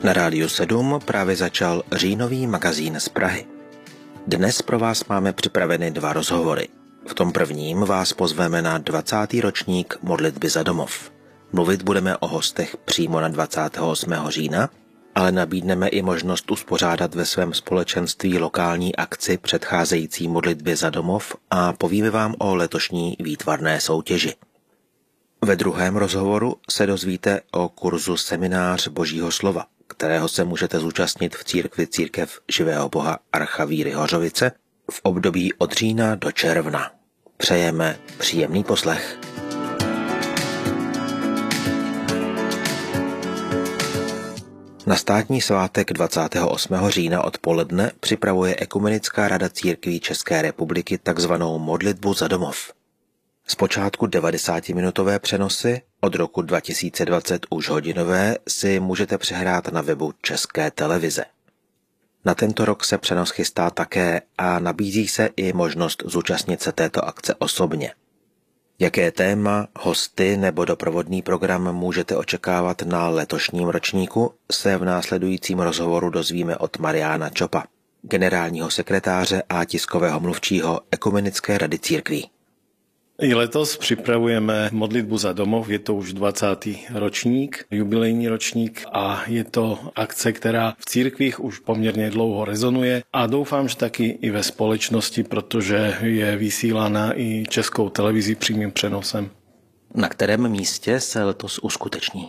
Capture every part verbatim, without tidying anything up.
Na Rádiu sedm právě začal říjnový magazín z Prahy. Dnes pro vás máme připraveny dva rozhovory. V tom prvním vás pozveme na dvacátý ročník modlitby za domov. Mluvit budeme o hostech přímo na dvacátého osmého října, ale nabídneme i možnost uspořádat ve svém společenství lokální akci předcházející modlitbě za domov a povíme vám o letošní výtvarné soutěži. Ve druhém rozhovoru se dozvíte o kurzu Seminář Božího slova, kterého se můžete zúčastnit v církvi Církev živého Boha Archa Víry Hořovice v období od října do června. Přejeme příjemný poslech. Na státní svátek dvacátého osmého října odpoledne připravuje Ekumenická rada církví České republiky takzvanou modlitbu za domov. Zpočátku devadesátiminutové přenosy, od roku dva tisíce dvacet už hodinové, si můžete přehrát na webu České televize. Na tento rok se přenos chystá také a nabízí se i možnost zúčastnit se této akce osobně. Jaké téma, hosty nebo doprovodný program můžete očekávat na letošním ročníku, se v následujícím rozhovoru dozvíme od Mariána Čopa, generálního sekretáře a tiskového mluvčího Ekumenické rady církví. I letos připravujeme modlitbu za domov, je to už dvacátý ročník, jubilejní ročník a je to akce, která v církvích už poměrně dlouho rezonuje a doufám, že taky i ve společnosti, protože je vysílána i Českou televizí přímým přenosem. Na kterém místě se letos uskuteční?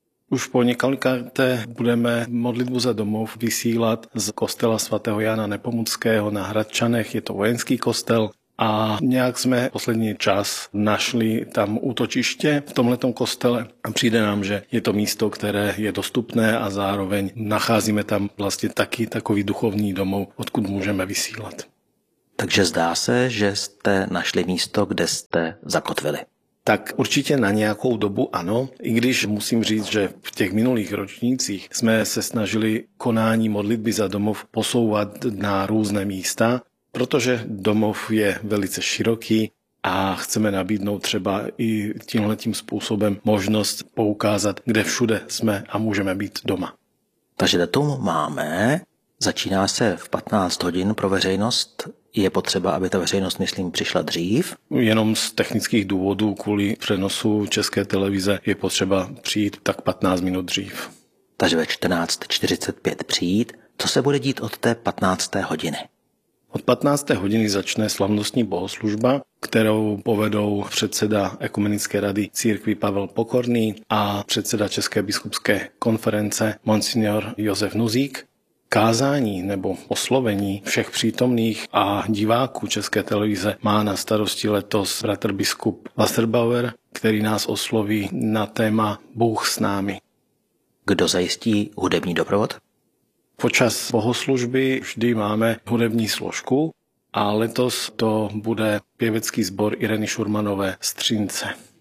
Už po několikáté budeme modlitbu za domov vysílat z kostela svatého Jana Nepomuckého na Hradčanech, je to vojenský kostel. A nějak jsme poslední čas našli tam útočiště v tomhletom kostele a přijde nám, že je to místo, které je dostupné a zároveň nacházíme tam vlastně taky takový duchovní domov, odkud můžeme vysílat. Takže zdá se, že jste našli místo, kde jste zakotvili. Tak určitě na nějakou dobu ano, i když musím říct, že v těch minulých ročnících jsme se snažili konání modlitby za domov posouvat na různé místa, protože domov je velice široký a chceme nabídnout třeba i tímhletím způsobem možnost poukázat, kde všude jsme a můžeme být doma. Takže datum máme, začíná se v patnáct hodin pro veřejnost. Je potřeba, aby ta veřejnost, myslím, přišla dřív? Jenom z technických důvodů kvůli přenosu České televize je potřeba přijít tak patnáct minut dřív. Takže ve čtrnáct čtyřicet pět přijít. Co se bude dít od té patnácté hodiny? Od patnácté hodiny začne slavnostní bohoslužba, kterou povedou předseda Ekumenické rady církví Pavel Pokorný a předseda České biskupské konference monsignor Josef Nuzík. Kázání nebo oslovení všech přítomných a diváků České televize má na starosti letos bratr biskup Wasserbauer, který nás osloví na téma Bůh s námi. Kdo zajistí hudební doprovod? Počas bohoslužby vždy máme hudební složku a letos to bude pěvecký sbor Ireny Šurmanové Střince.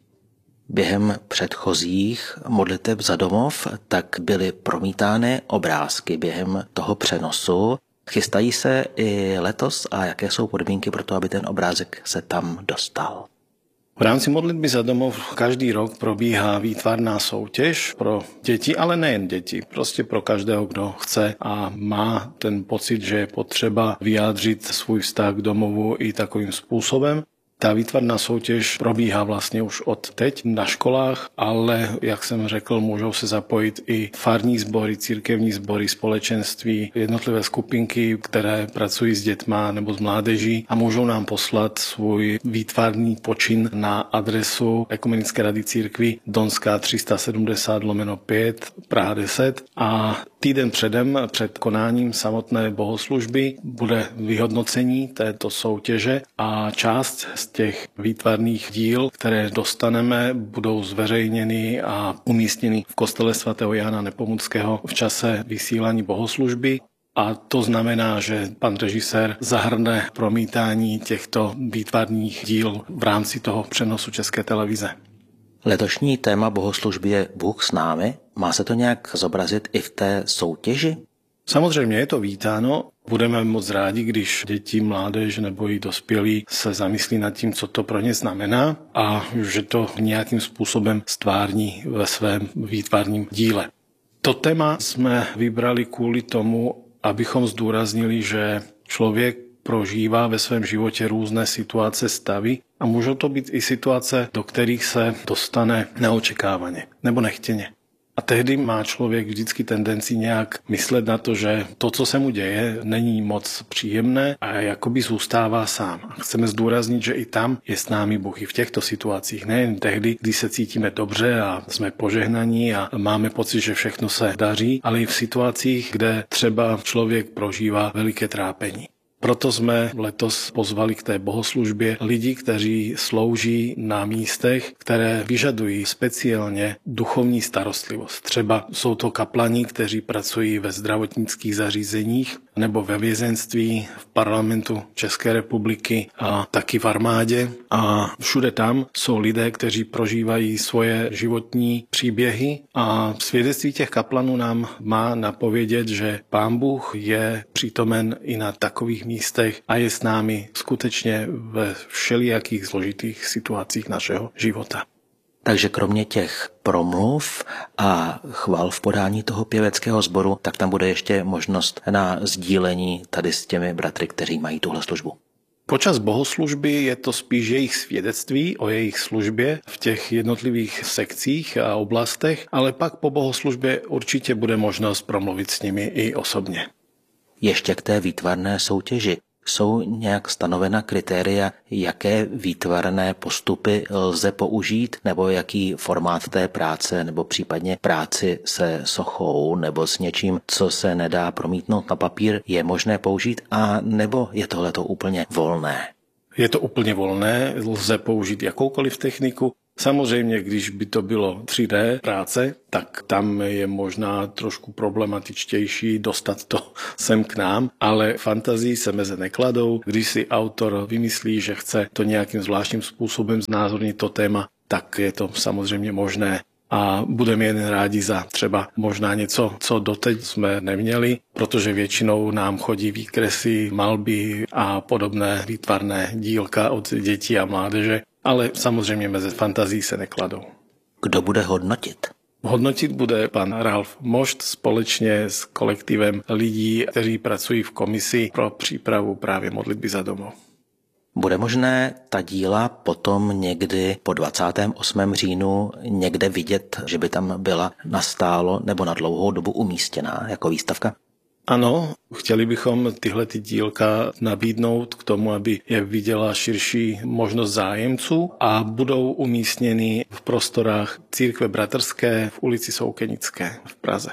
Během předchozích modliteb za domov tak byly promítány obrázky během toho přenosu. Chystají se i letos a jaké jsou podmínky pro to, aby ten obrázek se tam dostal? V rámci modlitby za domov každý rok probíhá výtvarná soutěž pro děti, ale nejen děti, prostě pro každého, kdo chce a má ten pocit, že je potřeba vyjádřit svůj vztah k domovu i takovým způsobem. Ta výtvarná soutěž probíhá vlastně už od teď na školách, ale jak jsem řekl, můžou se zapojit i farní sbory, církevní sbory, společenství, jednotlivé skupinky, které pracují s dětma nebo s mládeží a můžou nám poslat svůj výtvarný počin na adresu Ekumenické rady církví Donská tři set sedmdesát lomeno pět Praha deset a týden předem, před konáním samotné bohoslužby, bude vyhodnocení této soutěže a část z těch výtvarných díl, které dostaneme, budou zveřejněny a umístěny v kostele svatého Jana Nepomuckého v čase vysílání bohoslužby. A to znamená, že pan režisér zahrne promítání těchto výtvarných díl v rámci toho přenosu České televize. Letošní téma bohoslužby je Bůh s námi. Má se to nějak zobrazit i v té soutěži? Samozřejmě je to vítáno. Budeme moc rádi, když děti, mládež nebo i dospělí se zamyslí nad tím, co to pro ně znamená a že to nějakým způsobem stvární ve svém výtvarním díle. To téma jsme vybrali kvůli tomu, abychom zdůraznili, že člověk prožívá ve svém životě různé situace, stavy a můžou to být i situace, do kterých se dostane neočekávaně nebo nechtěně. A tehdy má člověk vždycky tendenci nějak myslet na to, že to, co se mu děje, není moc příjemné a jakoby zůstává sám. A chceme zdůraznit, že i tam je s námi Bůh i v těchto situacích. Nejen tehdy, kdy se cítíme dobře a jsme požehnaní a máme pocit, že všechno se daří, ale i v situacích, kde třeba člověk prožívá veliké trápení. Proto jsme letos pozvali k té bohoslužbě lidi, kteří slouží na místech, které vyžadují speciálně duchovní starostlivost. Třeba jsou to kaplani, kteří pracují ve zdravotnických zařízeních nebo ve vězenství, v parlamentu České republiky a taky v armádě. A všude tam jsou lidé, kteří prožívají svoje životní příběhy a svědectví těch kaplanů nám má napovědět, že Pán Bůh je přítomen i na takových místech a je s námi skutečně ve všelijakých složitých situacích našeho života. Takže kromě těch promluv a chval v podání toho pěveckého sboru, tak tam bude ještě možnost na sdílení tady s těmi bratry, kteří mají tuhle službu. Počas bohoslužby je to spíš jejich svědectví o jejich službě v těch jednotlivých sekcích a oblastech, ale pak po bohoslužbě určitě bude možnost promluvit s nimi i osobně. Ještě k té výtvarné soutěži. Jsou nějak stanovena kritéria, jaké výtvarné postupy lze použít, nebo jaký formát té práce, nebo případně práci se sochou, nebo s něčím, co se nedá promítnout na papír, je možné použít, a nebo je tohleto úplně volné? Je to úplně volné, lze použít jakoukoliv techniku. Samozřejmě, když by to bylo tři dé práce, tak tam je možná trošku problematičtější dostat to sem k nám, ale fantazii se meze nekladou. Když si autor vymyslí, že chce to nějakým zvláštním způsobem znázornit to téma, tak je to samozřejmě možné. A budeme jen rádi za třeba možná něco, co doteď jsme neměli, protože většinou nám chodí výkresy, malby a podobné výtvarné dílka od dětí a mládeže, ale samozřejmě mezi fantazí se nekladou. Kdo bude hodnotit? Hodnotit bude pan Ralf Mošt společně s kolektivem lidí, kteří pracují v komisi pro přípravu právě modlitby za domov. Bude možné ta díla potom někdy po dvacátého osmého října někde vidět, že by tam byla nastálo nebo na dlouhou dobu umístěná jako výstavka? Ano, chtěli bychom tyhle ty dílka nabídnout k tomu, aby je viděla širší možnost zájemců a budou umístěny v prostorách Církve bratrské v ulici Soukenické v Praze.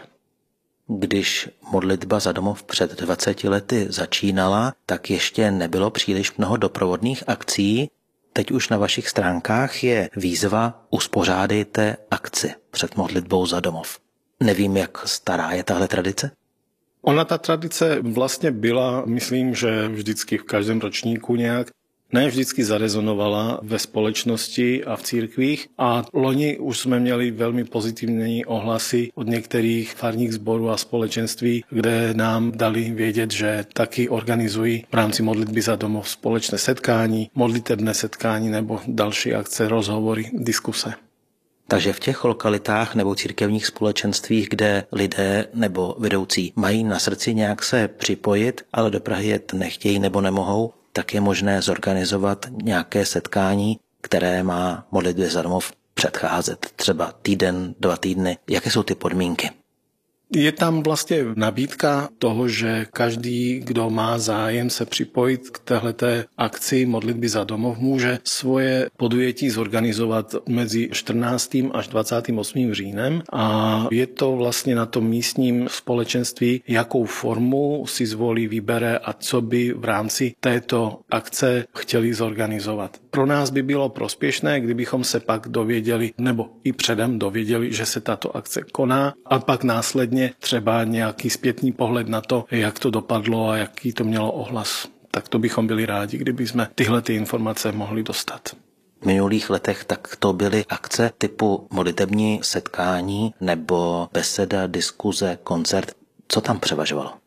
Když modlitba za domov před dvaceti lety začínala, tak ještě nebylo příliš mnoho doprovodných akcí. Teď už na vašich stránkách je výzva uspořádejte akci před modlitbou za domov. Nevím, jak stará je tahle tradice? Ona ta tradice vlastně byla, myslím, že vždycky v každém ročníku nějak, ne vždycky zarezonovala ve společnosti a v církvích a loni už jsme měli velmi pozitivní ohlasy od některých farních sborů a společenství, kde nám dali vědět, že taky organizují v rámci modlitby za domov společné setkání, modlitebné setkání nebo další akce, rozhovory, diskuse. Takže v těch lokalitách nebo církevních společenstvích, kde lidé nebo vedoucí mají na srdci nějak se připojit, ale do Prahy jet nechtějí nebo nemohou, tak je možné zorganizovat nějaké setkání, které má modlitbě za domov předcházet. Třeba týden, dva týdny. Jaké jsou ty podmínky? Je tam vlastně nabídka toho, že každý, kdo má zájem se připojit k téhleté akci modlitby za domov, může svoje podujetí zorganizovat mezi čtrnáctým až dvacátým osmým říjnem a je to vlastně na tom místním společenství, jakou formu si zvolí, vybere a co by v rámci této akce chtěli zorganizovat. Pro nás by bylo prospěšné, kdybychom se pak dověděli, nebo i předem dověděli, že se tato akce koná a pak následně třeba nějaký zpětný pohled na to, jak to dopadlo a jaký to mělo ohlas. Tak to bychom byli rádi, kdyby jsme tyhle ty informace mohli dostat. V minulých letech tak to byly akce typu modlitební setkání nebo beseda, diskuze, koncert. Co tam převažovalo?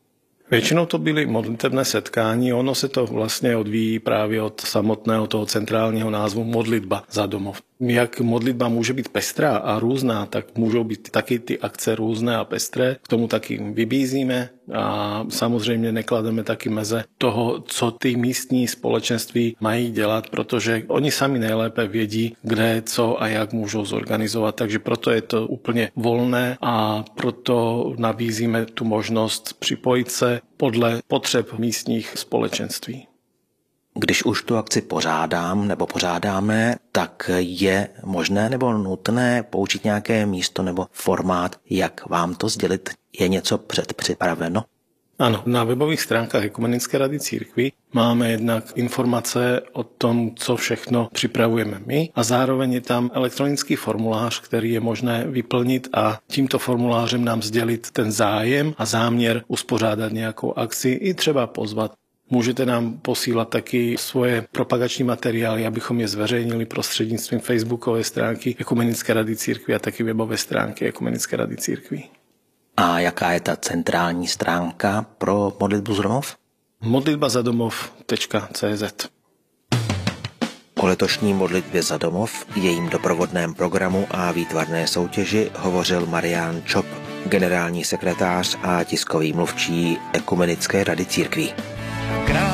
Většinou to byly modlitebné setkání, ono se to vlastně odvíjí právě od samotného toho centrálního názvu modlitba za domov. Jak modlitba může být pestrá a různá, tak můžou být taky ty akce různé a pestré. K tomu taky vybízíme a samozřejmě neklademe taky meze toho, co ty místní společenství mají dělat, protože oni sami nejlépe vědí, kde, co a jak můžou zorganizovat. Takže proto je to úplně volné a proto nabízíme tu možnost připojit se podle potřeb místních společenství. Když už tu akci pořádám nebo pořádáme, tak je možné nebo nutné použít nějaké místo nebo formát, jak vám to sdělit? Je něco předpřipraveno? Ano, na webových stránkách Ekumenické rady církví máme jednak informace o tom, co všechno připravujeme my a zároveň je tam elektronický formulář, který je možné vyplnit a tímto formulářem nám sdělit ten zájem a záměr uspořádat nějakou akci i třeba pozvat. Můžete nám posílat taky svoje propagační materiály, abychom je zveřejnili prostřednictvím facebookové stránky Ekumenické rady církví a taky webové stránky Ekumenické rady církví. A jaká je ta centrální stránka pro modlitbu za domov? modlitba za domov tečka cé zet. O letošní modlitbě za domov, jejím doprovodném programu a výtvarné soutěži hovořil Marián Čop, generální sekretář a tiskový mluvčí Ekumenické rady církví.